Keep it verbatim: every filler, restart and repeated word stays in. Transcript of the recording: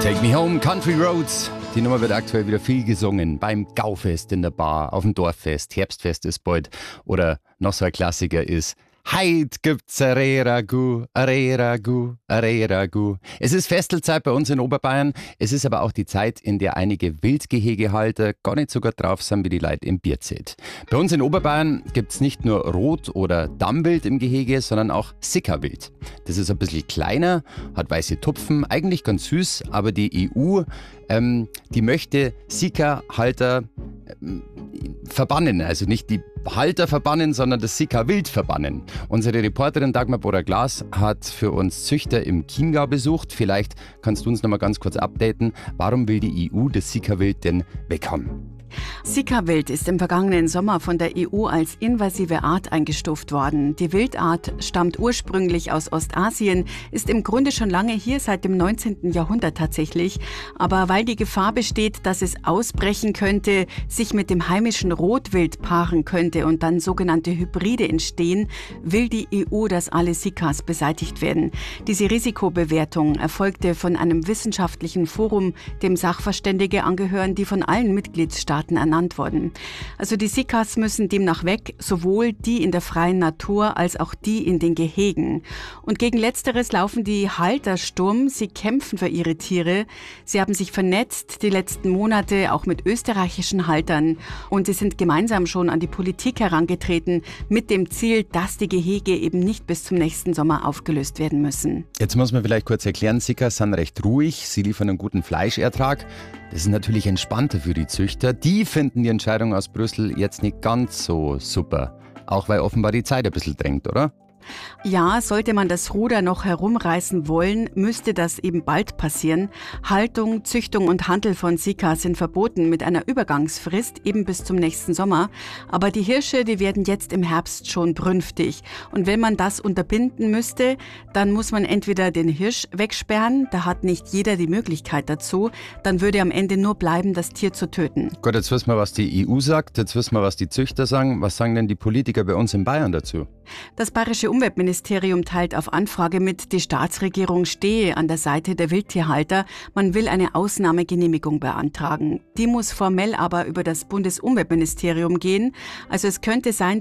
Take Me Home, Country Roads. Die Nummer wird aktuell wieder viel gesungen. Beim Gaufest in der Bar, auf dem Dorffest, Herbstfest ist bald. Oder noch so ein Klassiker ist: Heit gibt's a Reh-Ragout, a Reh-Ragout, a Reh-Ragout. Es ist Festelzeit bei uns in Oberbayern. Es ist aber auch die Zeit, in der einige Wildgehegehalter gar nicht so gut drauf sind wie die Leute im Bierzelt. Bei uns in Oberbayern gibt's nicht nur Rot- oder Dammwild im Gehege, sondern auch Sickerwild. Das ist ein bisschen kleiner, hat weiße Tupfen, eigentlich ganz süß, aber die E U, ähm, die möchte Sickerhalter ähm, verbannen. Also nicht die Halter verbannen, sondern das Sickerwild verbannen. Unsere Reporterin Dagmar Bohrer-Glas hat für uns Züchter im Chiemgau besucht. Vielleicht kannst du uns noch mal ganz kurz updaten. Warum will die E U das Sickerwild denn weghaben? Sickerwild ist im vergangenen Sommer von der E U als invasive Art eingestuft worden. Die Wildart stammt ursprünglich aus Ostasien, ist im Grunde schon lange hier, seit dem neunzehnten Jahrhundert tatsächlich. Aber weil die Gefahr besteht, dass es ausbrechen könnte, sich mit dem heimischen Rotwild paaren könnte und dann sogenannte Hybride entstehen, will die E U, dass alle Sikas beseitigt werden. Diese Risikobewertung erfolgte von einem wissenschaftlichen Forum, dem Sachverständige angehören, die von allen Mitgliedstaaten ernannt worden. Also die Sikas müssen demnach weg, sowohl die in der freien Natur als auch die in den Gehegen. Und gegen Letzteres laufen die Halter Sturm. Sie kämpfen für ihre Tiere. Sie haben sich vernetzt die letzten Monate auch mit österreichischen Haltern und sie sind gemeinsam schon an die Politik herangetreten mit dem Ziel, dass die Gehege eben nicht bis zum nächsten Sommer aufgelöst werden müssen. Jetzt muss man vielleicht kurz erklären, Sikas sind recht ruhig, sie liefern einen guten Fleischertrag. Das ist natürlich entspannter für die Züchter. Die finden die Entscheidung aus Brüssel jetzt nicht ganz so super. Auch weil offenbar die Zeit ein bisschen drängt, oder? Ja, sollte man das Ruder noch herumreißen wollen, müsste das eben bald passieren. Haltung, Züchtung und Handel von Sika sind verboten mit einer Übergangsfrist eben bis zum nächsten Sommer. Aber die Hirsche, die werden jetzt im Herbst schon brünftig. Und wenn man das unterbinden müsste, dann muss man entweder den Hirsch wegsperren, da hat nicht jeder die Möglichkeit dazu, dann würde am Ende nur bleiben, das Tier zu töten. Gut, jetzt wissen wir, was die E U sagt, jetzt wissen wir, was die Züchter sagen. Was sagen denn die Politiker bei uns in Bayern dazu? Das bayerische Umweltministerium teilt auf Anfrage mit, die Staatsregierung stehe an der Seite der Wildtierhalter. Man will eine Ausnahmegenehmigung beantragen. Die muss formell aber über das Bundesumweltministerium gehen. Also es könnte sein,